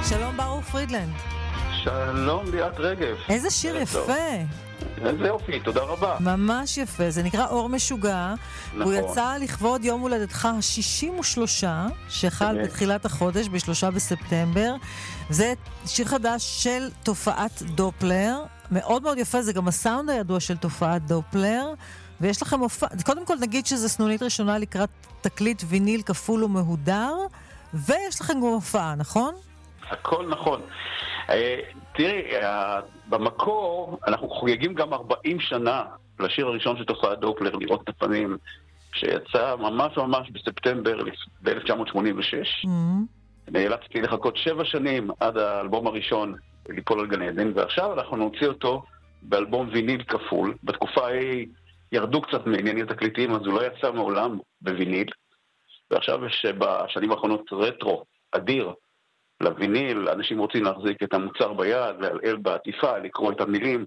שלום ברוך פרידלנד. שלום ליאת רגב. איזה שיר יפה. איזה יופי, תודה רבה. ממש יפה, זה נקרא אור משוגע. נכון. הוא יצא לכבוד יום הולדתך ה-63, שחל בתחילת החודש, ב-3 בספטמבר. זה שיר חדש של תופעת דופלר. מאוד מאוד יפה, זה גם הסאונד הידוע של תופעת דופלר. ויש לכם הופעה, קודם כל נגיד שזה סנונית ראשונה לקראת תקליט ויניל כפול ומהודר, ויש לכם גם הופעה, נכון? הכל נכון. תראי, במקור אנחנו חוגגים גם 40 שנה לשיר הראשון של תופעת דופלר, לראות את הפנים, שיצא ממש ממש בספטמבר ב-1986. נאלצתי לחכות 7 שנים עד האלבום הראשון ליפול על גן עדן, ועכשיו אנחנו נוציא אותו באלבום ויניל כפול. בתקופה ההיא ירדו קצת מעניינים תקליטים, אז הוא לא יצא מעולם בוויניל, ועכשיו יש בשנים האחרונות רטרו אדיר לוויניל. אנשים רוצים להחזיק את המוצר ביד, להלעל בעטיפה, לקרוא את המילים,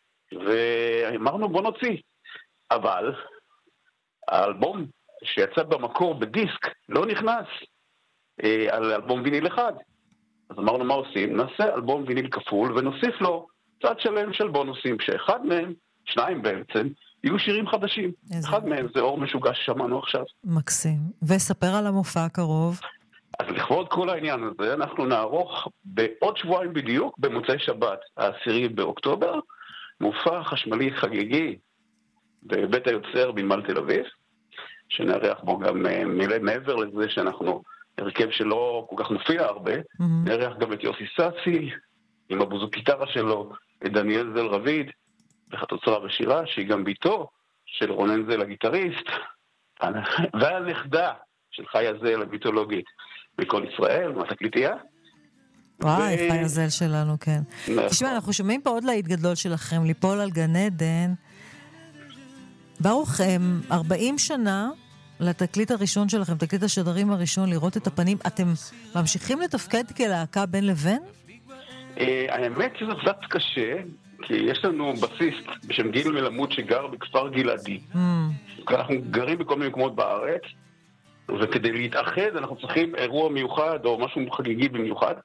ואמרנו בוא נוציא. אבל האלבום שיצא במקור בדיסק לא נכנס על אלבום ויניל אחד. אז אמרנו מה עושים? נעשה אלבום ויניל כפול ונוסיף לו צד שלם של בונוסים, שאחד מהם, 2 בעצם, יהיו שירים חדשים. אחד מהם זה אור משוגע ששמענו עכשיו. מקסים. וספר על המופע הקרוב. אז לכבוד כל העניין הזה, אנחנו נערוך בעוד שבועיים בדיוק, במוצאי שבת, 10 באוקטובר, מופע חשמלי חגיגי בבית היוצר בנמל תל אביב, שנערך בו גם מעבר לזה שאנחנו הרכב שלא כל כך מופיע הרבה, נערך גם את יוסי סאסי, עם הבוזוקיטרה שלו, את דניאל זל רביד, וחצוצרה ושירה, שהיא גם ביתו של רונן זל הגיטריסט, והנכדה של חיה זל הביתולוגית בכל ישראל, מהתקליטייה. וואי, חיה זל שלנו, כן. תשמע, אנחנו שומעים פה עוד להיט גדול שלכם, ליפול על גן עדן. ברוך, 40 שנה לתקליט הראשון שלכם, תקליט השדרים הראשון, לראות את הפנים. אתם ממשיכים לתפקד כלהקה בין לבין? האמת שזה קצת קשה, כי יש לנו בסיסט בשם גיל מלמוד שגר בכפר גלעדי. אנחנו גרים בכל מיני מקומות בארץ, וכדי להתאחד אנחנו צריכים אירוע מיוחד או משהו חגיגי במיוחד.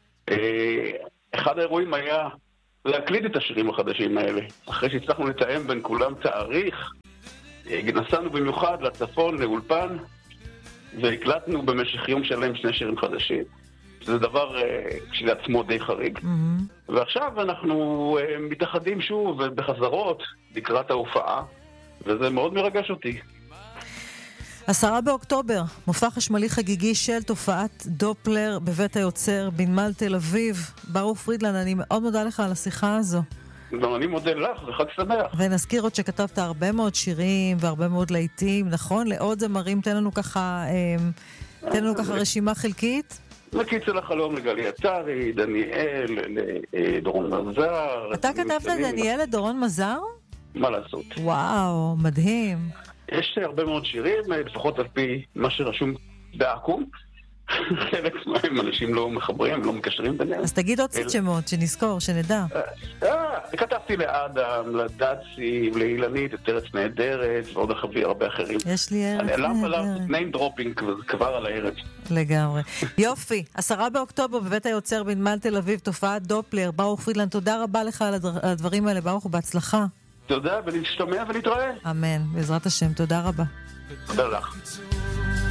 אחד האירועים היה להקליט את השירים החדשים האלה. אחרי שהצלחנו לתאם בין כולם תאריך, נסענו במיוחד לצפון, לאולפן, והקלטנו במשך יום שלם 2 שירים חדשים. זה דבר כשלעצמו די חריג. ועכשיו אנחנו מתאחדים שוב בחזרות לקראת ההופעה, וזה מאוד מרגש אותי. 10 באוקטובר, מופע חשמלי חגיגי של תופעת דופלר בבית היוצר בנמל תל אביב. ברוך פרידלנד, אני מאוד מודה לך על השיחה הזו. גם אני מודה לך, וחג שמח. ונזכיר עוד שכתבת הרבה מאוד שירים והרבה מאוד להיטים, נכון? לעוד זמרים, תן לנו ככה רשימה חלקית. לקיצור החלום לגלי עטרי, דניאל, לדורון מזר. אתה כתבת דניאל לדורון מזר? מה לעשות? וואו, מדהים. יש הרבה מאוד שירים, לפחות על פי מה שרשום בעקום. חלק מהם אנשים לא מחברים, לא מקשרים ביניהם. אז תגיד עוד קצת שמות, שנזכור, שנדע. כתבתי לאדם, לדצי, לאילנית, את ארץ נהדרת, ועוד הרבה אחרים. יש לי ארץ נהדרת. למה name dropping כבר על הערב. לגמרי. יופי, 10 באוקטובר בבית היוצר בנמל תל אביב, תופעת דופלר. ברוך פרידלנד, תודה רבה לך על הדברים האלה, ברוך, ובהצלחה. תודה, ולהשתמע ולהתראה. אמן, בעזרת השם, תודה רבה. תודה לך.